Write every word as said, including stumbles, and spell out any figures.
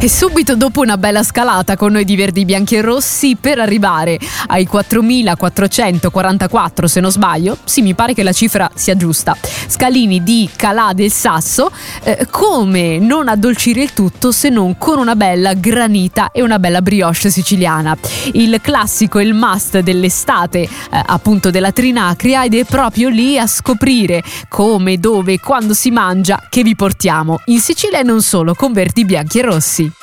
E subito dopo una bella scalata con noi di Verdi Bianchi e Rossi per arrivare ai quattromilaquattrocentoquarantaquattro, se non sbaglio, sì, mi pare che la cifra sia giusta, scalini di Calà del Sasso. Eh, come non addolcire il tutto se non con una bella granita e una bella brioche siciliana, il classico, il must dell'estate, eh, appunto della Trinacria, ed è proprio lì a scoprire come, dove, quando si mangia che vi portiamo in Sicilia e non solo con Verdi Bianchi e Rossi.